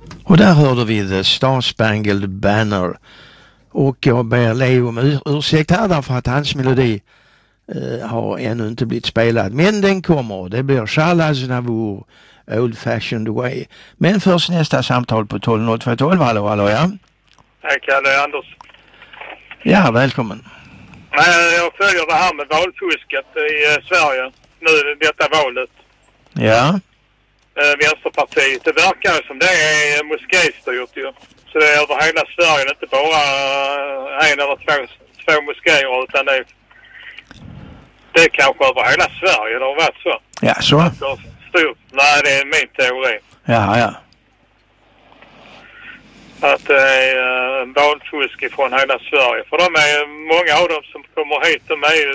Och där hörde vi The Star Spangled Banner. Och jag ber Leo om ursäkt här därför att hans melodi har ännu inte blivit spelad. Men den kommer. Det blir Charles Aznavour, Old Fashioned Way. Men först nästa samtal på 120212. Hallå, ja. Hej Kalle, Anders. Ja, välkommen. Jag följer det här med valfusket i Sverige. Nu detta valet. Ja. Vänsterpartiet. Det verkar som det är moskéstyrt ju. Så det är över hela Sverige, inte bara en eller två moskéer, utan det är kanske över hela Sverige. Det har varit så. Ja, så. Nej, det är min teori. Ja. Att det är valfusk från hela Sverige. För många av dem som kommer hit, de är ju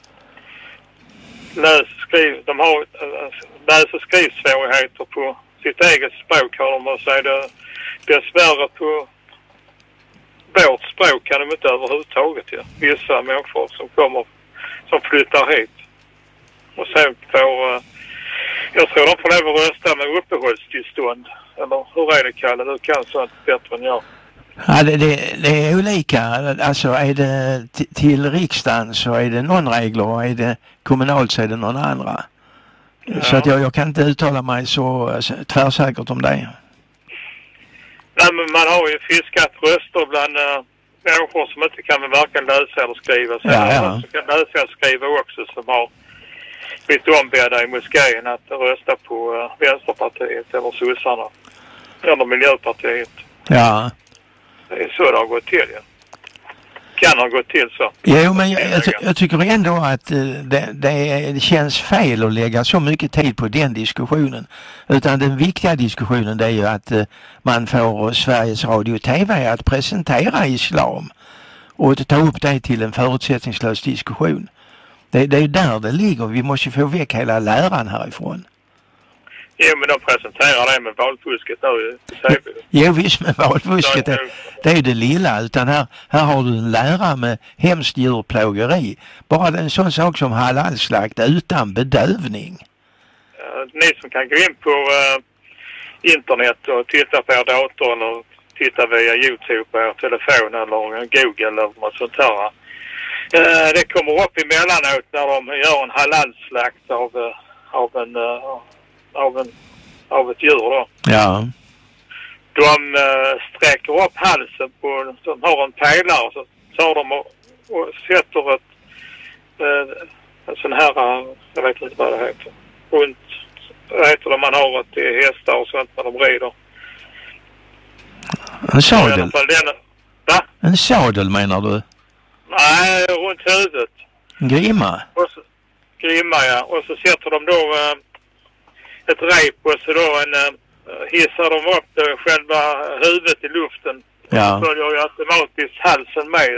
de har läs- och skrivsvårigheter på sitt eget språk, har de att säga. Dessvärre på vårt språk kan de inte överhuvudtaget. Ja. Vissa människor som flyttar hit. Och sen jag tror de får lov att rösta med uppehållstillstånd. Eller hur är det, Kalle? Du kan sånt bättre än jag. Ja, det är olika. Alltså är det till riksdagen så är det någon regler och är det kommunalt så är det någon andra. Ja. Så att jag kan inte uttala mig så tvärsäkert om det. Nej, men man har ju fiskat röster bland människor som inte kan varken läsa eller skriva. Så ja. Som kan läsa och skriva också, som har blivit ombedda i moskén att rösta på Vänsterpartiet eller Sossarna eller Miljöpartiet. Ja. Det är så det har gått till, ja. Kan ha gått till så. Jo, men jag tycker ändå att det känns fel att lägga så mycket tid på den diskussionen. Utan den viktiga diskussionen det är ju att man får Sveriges Radio och TV att presentera islam och ta upp det till en förutsättningslös diskussion. Det är ju där det ligger. Vi måste ju få väck hela läran härifrån. Jo, men de presenterar det med valfusket nu. Jo, visst, med valfusket. Det är ju det lilla. Utan här har du en lärare med hemskt djurplågeri. Bara en sån sak som halalslakt utan bedövning. Ni som kan gå in på internet och titta på er dator eller titta via YouTube på er telefon eller Google eller något sånt här. Det kommer upp emellanåt när de gör en halalslakt av ett djur då. Ja. De sträcker upp halsen på, de har en pelare, så tar de och sätter en sån här, jag vet inte vad det heter, runt, vad heter det man har till hästar och sånt när de rider. En sadel? Va? En sadel menar du? Nej, runt huvudet. En grimma? Grimma, ja. Och så sätter de då ett rep och så då hissar de upp själva huvudet i luften. Ja. Så följer ju automatiskt halsen med.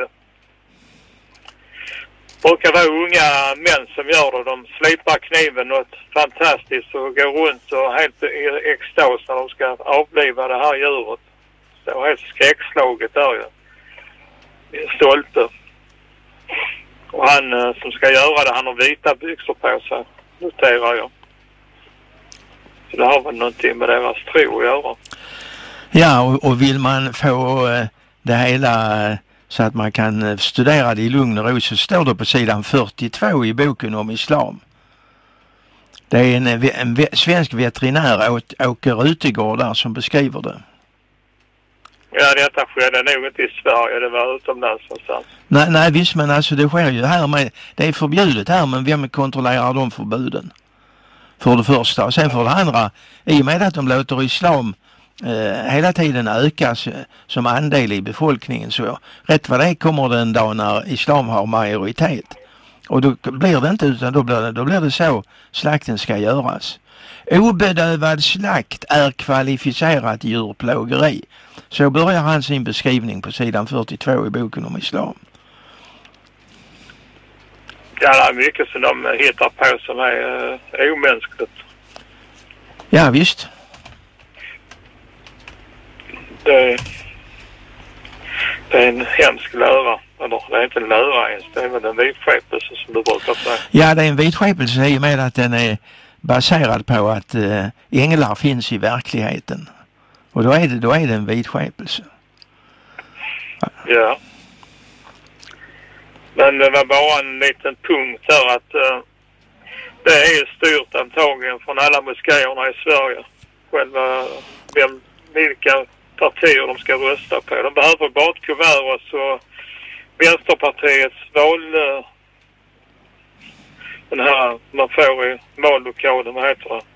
Det brukar vara unga män som gör det. De slipar kniven något fantastiskt och går runt och helt i extas när de ska avliva det här djuret. Så helt skräckslaget där ju. Stolte. Och han som ska göra det, han har vita byxor på sig, noterar jag. Så det har väl någonting med deras tro att göra. Ja, och vill man få det hela så att man kan studera det i lugn och ro, så står det på sidan 42 i boken om islam. Det är en svensk veterinär, Åke Rutegård, där som beskriver det. Ja, detta skedde nog inte i Sverige, det var utomlands någonstans. Nej, visst, men alltså det sker ju här med, det är förbjudet här, men vem kontrollerar de förbuden? För det första, och sen för det andra, i och med att de låter islam hela tiden öka som andel i befolkningen, så rätt vad det kommer det en dag när islam har majoritet. Och då blir det inte, utan då blir det så slakten ska göras. Obedövad slakt är kvalificerat djurplågeri. Så börjar han sin beskrivning på sidan 42 i boken om islam. Ja, det är mycket som de hittar på som är omänskligt. Ja, visst. Det är en hemsk lära. Eller det är inte en lära ens, det är väl en vidskepelse som du brukar säga. Ja, det är en vidskepelse i och med att den är baserad på att änglar finns i verkligheten. Och då är det en vidskepelse. Ja. Men det var bara en liten punkt här att det är styrt antagligen från alla moskéerna i Sverige. Själva vilka partier de ska rösta på. De behöver bara ett kuvert och så Vänsterpartiets val, den här man får i vallokalen, vad heter det?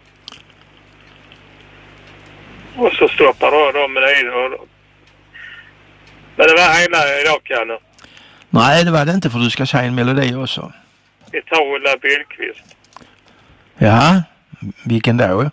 Och så stoppar de med det. Men det var hela idag, Kalle. Nej, det var det inte, för du ska säga en melodi också. Vi tar Ulla Billqvist. Ja, vilken då?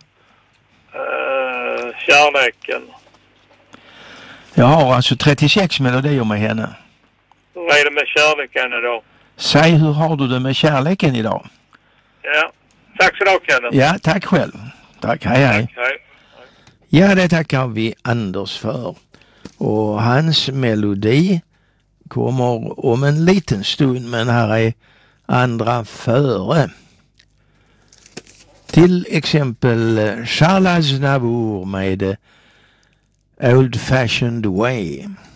Kärleken. Jag har alltså 36 melodier med henne. Hur är det med kärleken idag? Säg, hur har du det med kärleken idag? Ja, tack så mycket, Kalle. Ja, tack själv. Tack, hej. Tack, hej. Ja, det tackar vi Anders för. Och hans melodi kommer om en liten stund, men här är andra före. Till exempel Charles Aznavour med Old Fashioned Way.